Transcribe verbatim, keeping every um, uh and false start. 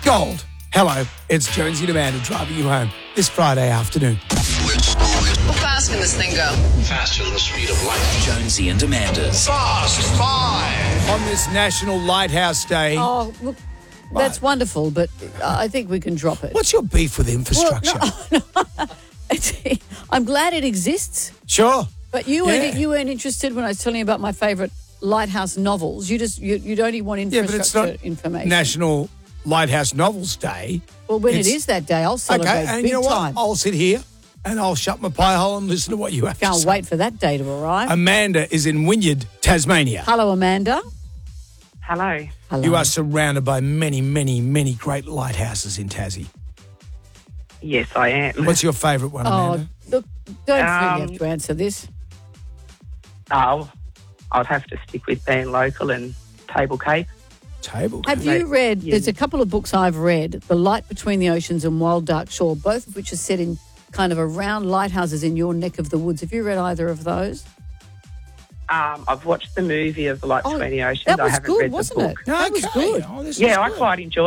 Gold. Hello, it's Jonesy and Amanda driving you home this Friday afternoon. How fast can this thing go? Faster than the speed of light. Jonesy and Amanda's Fast Five. On this National Lighthouse Day. Oh, look, that's wonderful, but I think we can drop it. What's your beef with infrastructure? Well, no, no. It's- I'm glad it exists, Sure. but you Yeah. weren't you weren't interested when I was telling you about my favourite lighthouse novels. You just you you'd only want Yeah, but infrastructure it's not information. National Lighthouse Novels Day. well, when it's- it is that day, I'll celebrate Okay, and big you know what? time. I'll sit here and I'll shut my pie hole and listen to what you have to Can't say. wait for that day to arrive. Amanda is in Wynyard, Tasmania. Hello, Amanda. Hello. Hello. You are surrounded by many, many, many great lighthouses in Tassie. Yes, I am. What's your favourite one, Oh, Amanda? look, don't Um, really have to answer this. Oh, I'd have to stick with being local and Table Cape. Table. Have Mate, you read, yeah. there's a couple of books I've read, The Light Between the Oceans and Wild Dark Shore, both of which are set in kind of around lighthouses in your neck of the woods. Have you read either of those? Um, I've watched the movie of The Light Oh, Between the Oceans. That I was haven't good, read wasn't the it? book. That was Okay. good. Oh, this is Yeah, I good. quite enjoyed